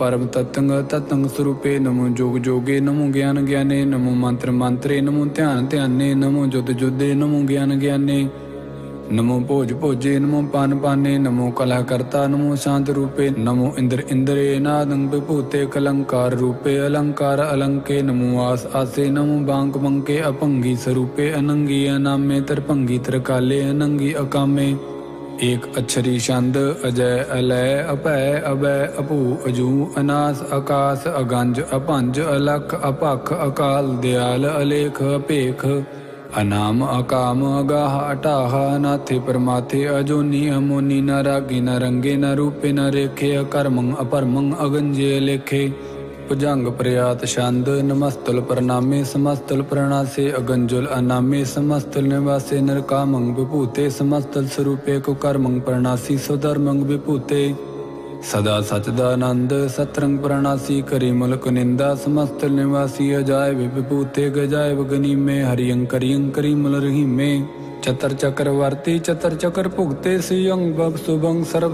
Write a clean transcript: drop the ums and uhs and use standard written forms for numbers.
परम तत्ंग तत्ंग स्वरूपे नमो जोग जोगे नमो ज्ञान ज्ञाने नमो मंत्र मंत्रे नमो ध्यान ध्याने नमो जुद जुदे नमो ज्ञान ज्ञाने नमो भोज भोजे नमो पान पाने नमो कलाकर्ता नमो शांत रूपे नमो इंद्र इंद्रे नादं विभूते कलंकार रूपे अलंकार अलंके नमो आस आसे नमो बांक बंके अपंगी स्वरूपे अनंगी अनामे तरपंगी तरकाले अनंगी अकामे एक अक्षरी छंद अजय अलय अभय अभय अभू अजू अनास आकाश अगंज अपंज अलख अपख अकाल दयाल अलेख अपेख अनाम अकाम अगाह अटाह अनाथे परमाथे अजोनी अमोनी न रागी न रंगे न रूपे न रेखे अकर्मं अपरमं अगंजे लेखे भुजंग प्रयात छंद नमस्तुल प्रणामे समस्तुल प्रणासे अगंजुल अनामे समस्तुल निवासे नरकामं विभूते समस्तुल स्वरूपे कुकर्मं प्रणासी सुधर्मं विभूते सदा सचदानंद सतरंग प्रणासी करी मुल्क निंदा समस्तुल निवासी अजाय विभूते गजाय वगनी में हरियं करी मुल रही में चतर चक्रवर्ती चतर चक्र भुगते सियं बब शुभं सर्व